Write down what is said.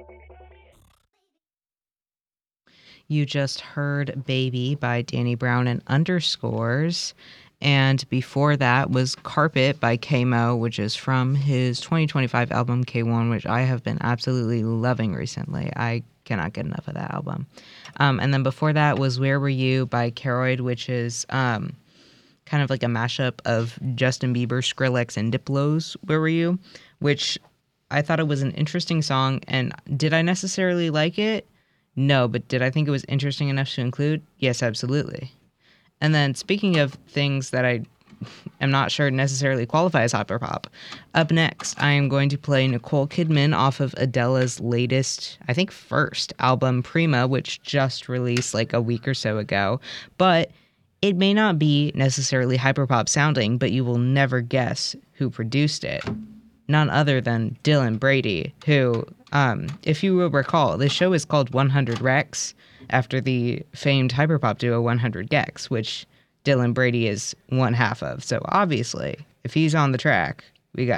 You just heard Baby by Danny Brown and Underscores. And before that was Carpet by K-Mo, which is from his 2025 album K1, which I have been absolutely loving recently. I cannot get enough of that album. And then before that was Where Were You by Keroid, which is kind of like a mashup of Justin Bieber, Skrillex, and Diplo's Where Were You, which I thought it was an interesting song. And did I necessarily like it? No, but did I think it was interesting enough to include? Yes, absolutely. And then speaking of things that I am not sure necessarily qualify as hyperpop, up next I am going to play Nicole Kidman off of Adele's latest, I think first album, Prima, which just released like a week or so ago. But it may not be necessarily hyperpop sounding, but you will never guess who produced it. None other than Dylan Brady, who, if you will recall, this show is called 100 Rex after the famed hyperpop duo 100 Gex, which Dylan Brady is one half of. So obviously, if he's on the track, we got